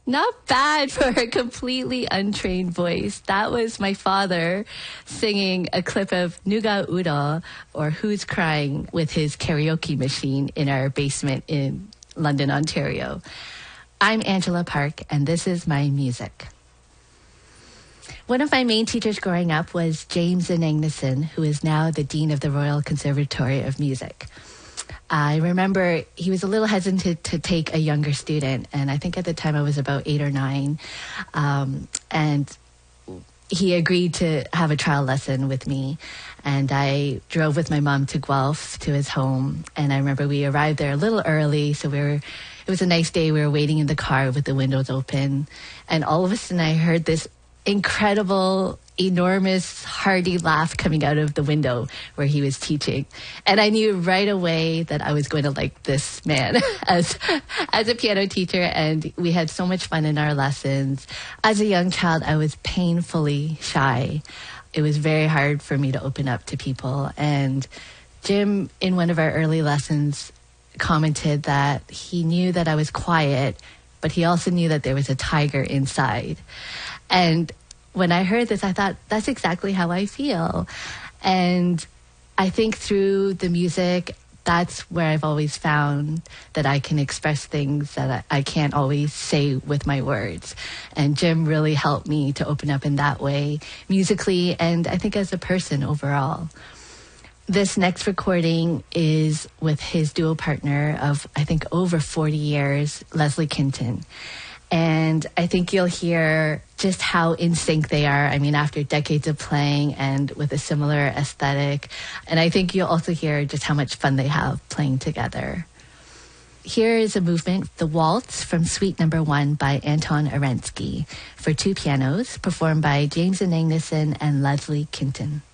Not bad for a completely untrained voice. That was my father singing a clip of Nuga Ura, or Who's Crying, with his karaoke machine in our basement in London, Ontario. I'm Angela Park, and this is my music. One of my main teachers growing up was James Anagnason, who is now the Dean of the Royal Conservatory of Music. I remember he was a little hesitant to take a younger student, and I think at the time I was about 8 or 9, and he agreed to have a trial lesson with me, and I drove with my mom to Guelph to his home, and I remember we arrived there a little early, so it was a nice day. We were waiting in the car with the windows open, and all of a sudden I heard this incredible, enormous, hearty laugh coming out of the window where he was teaching. And I knew right away that I was going to like this man as a piano teacher, and we had so much fun in our lessons. As a young child, I was painfully shy. It was very hard for me to open up to people. And Jim, in one of our early lessons, commented that he knew that I was quiet, but he also knew that there was a tiger inside. And when I heard this, I thought, that's exactly how I feel. And I think through the music, that's where I've always found that I can express things that I can't always say with my words. And Jim really helped me to open up in that way, musically, and I think as a person overall. This next recording is with his duo partner of, I think, over 40 years, Leslie Kinton. And I think you'll hear just how in sync they are. I mean, after decades of playing and with a similar aesthetic. And I think you'll also hear just how much fun they have playing together. Here is a movement, the Waltz from Suite No. 1 by Anton Arensky, for 2 pianos, performed by James Anagnason and Leslie Kinton.